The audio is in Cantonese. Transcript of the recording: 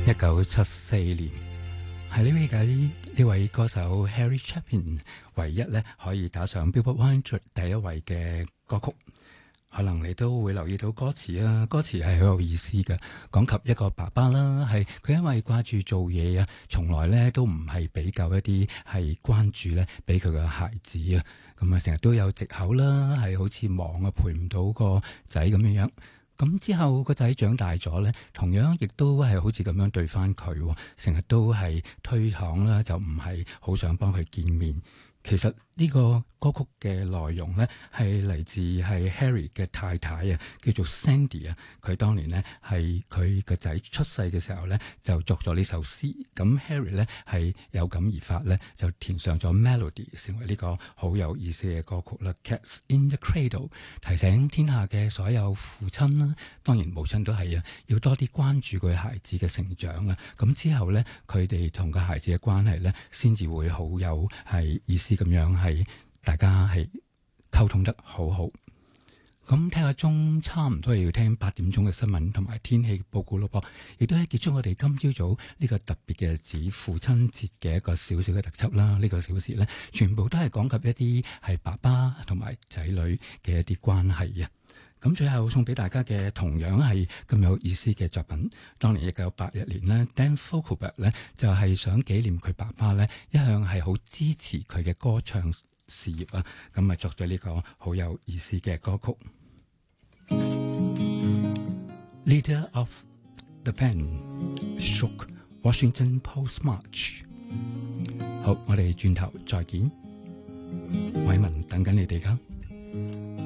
1974年，係呢位歌手 Harry Chapin 唯一咧可以打上 Billboard 100第一位嘅歌曲。可能你都會留意到歌詞啊，歌詞係好有意思嘅，講及一個爸爸啦，係佢因為掛住做嘢啊，從來咧都唔係比較一啲係關注咧俾佢嘅孩子啊，咁啊成日都有藉口啦，係好似忙啊陪唔到個仔咁樣樣。咁之後個仔長大咗咧，同樣亦都係好似咁樣對翻佢，成日都係推搪啦，就唔係好想幫佢見面。其實呢個歌曲嘅內容呢，係嚟自係 Harry 嘅太太啊，叫做 Sandy 啊。佢當年呢，係佢個仔出世嘅時候呢，就作咗呢首詩。咁 Harry 呢，係有感而發呢，就填上咗 melody， 成為呢個好有意思嘅歌曲啦。Cats in the Cradle 提醒天下嘅所有父親啦，當然母親都係啊，要多啲關注佢孩子嘅成長啊。咁之後呢，佢哋同個孩子嘅關係呢，先至會好有係意思。咁樣係大家係溝通得好好。咁聽下鐘差唔多要聽8點鐘嘅新聞同埋天氣報告咯噃，亦都係結束我哋今朝早呢個特別嘅日子父親節嘅一個小小嘅特輯啦。呢個小時呢，全部都係講及一啲係爸爸同埋仔女嘅一啲關係啊。咁最後送俾大家嘅同樣係咁有意思嘅作品。當年1981年呢 Dan Fogelberg 呢就係想紀念佢爸爸呢一向係好支持佢嘅歌唱事業啊，咁啊作咗呢個好有意思嘅歌曲。Leader of the Band Shook Washington Post March。好，我哋轉頭再見。偉文等緊你哋㗎。